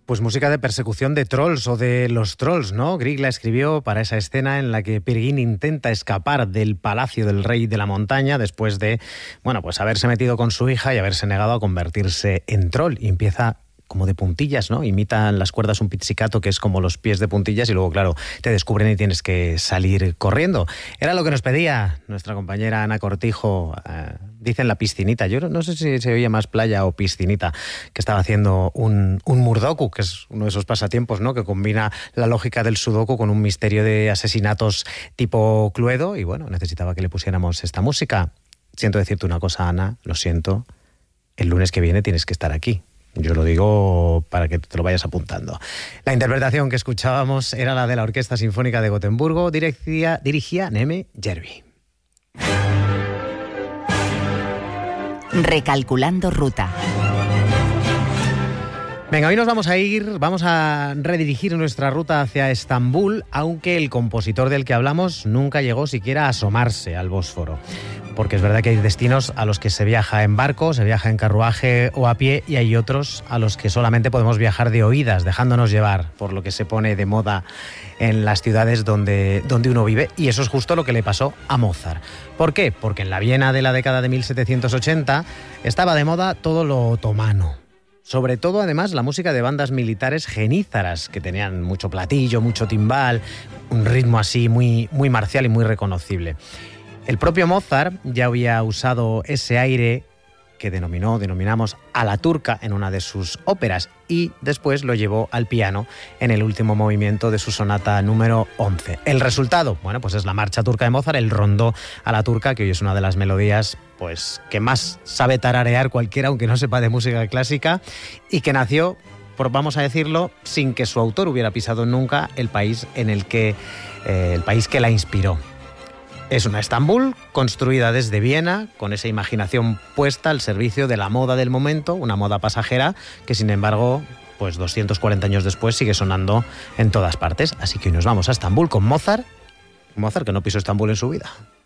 Pues música de persecución de trolls o de los trolls, ¿no? Grieg la escribió para esa escena en la que Peer Gynt intenta escapar del palacio del rey de la montaña después de, bueno, pues haberse metido con su hija y haberse negado a convertirse en troll. Y empieza como de puntillas, ¿no? Imitan las cuerdas un pizzicato, que es como los pies de puntillas, y luego, claro, te descubren y tienes que salir corriendo. Era lo que nos pedía nuestra compañera Ana Cortijo, dicen la piscinita. Yo no sé si se oye más playa o piscinita, que estaba haciendo un Murdoku, que es uno de esos pasatiempos, ¿no? Que combina la lógica del sudoku con un misterio de asesinatos tipo Cluedo, y bueno, necesitaba que le pusiéramos esta música. Siento decirte una cosa, Ana, lo siento, el lunes que viene tienes que estar aquí. Yo lo digo para que te lo vayas apuntando. La interpretación que escuchábamos era la de la Orquesta Sinfónica de Gotemburgo, dirigía Neme Järvi. Recalculando ruta. Venga, hoy nos vamos a redirigir nuestra ruta hacia Estambul, aunque el compositor del que hablamos nunca llegó siquiera a asomarse al Bósforo. Porque es verdad que hay destinos a los que se viaja en barco, se viaja en carruaje o a pie, y hay otros a los que solamente podemos viajar de oídas, dejándonos llevar por lo que se pone de moda en las ciudades donde uno vive. Y eso es justo lo que le pasó a Mozart. ¿Por qué? Porque en la Viena de la década de 1780 estaba de moda todo lo otomano. Sobre todo, además, la música de bandas militares genízaras, que tenían mucho platillo, mucho timbal, un ritmo así muy, muy marcial y muy reconocible. El propio Mozart ya había usado ese aire que denominamos a la turca en una de sus óperas, y después lo llevó al piano en el último movimiento de su sonata número 11. El resultado, bueno, pues es la marcha turca de Mozart, el rondó a la turca, que hoy es una de las melodías pues que más sabe tararear cualquiera, aunque no sepa de música clásica, y que nació, vamos a decirlo, sin que su autor hubiera pisado nunca el país que la inspiró. Es una Estambul construida desde Viena, con esa imaginación puesta al servicio de la moda del momento, una moda pasajera que, sin embargo, pues 240 años después sigue sonando en todas partes. Así que hoy nos vamos a Estambul con Mozart que no pisó Estambul en su vida.